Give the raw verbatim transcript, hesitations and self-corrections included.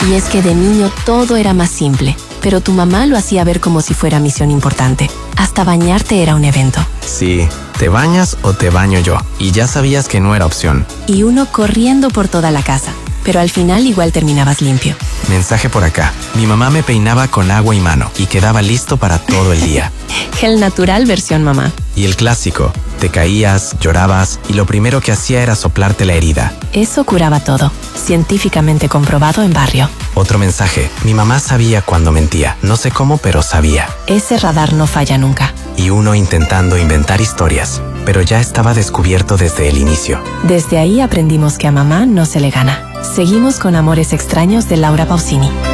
Y es que de niño todo era más simple, pero tu mamá lo hacía ver como si fuera misión importante. Hasta bañarte era un evento. Sí, te bañas o te baño yo, y ya sabías que no era opción. Y uno corriendo por toda la casa, pero al final igual terminabas limpio. Mensaje por acá. Mi mamá me peinaba con agua y mano y quedaba listo para todo el día. Gel natural versión mamá. Y el clásico, te caías, llorabas y lo primero que hacía era soplarte la herida. Eso curaba todo, científicamente comprobado en barrio. Otro mensaje, mi mamá sabía cuando mentía, no sé cómo, pero sabía. Ese radar no falla nunca. Y uno intentando inventar historias, pero ya estaba descubierto desde el inicio. Desde ahí aprendimos que a mamá no se le gana. Seguimos con Amores Extraños de Laura Pausini.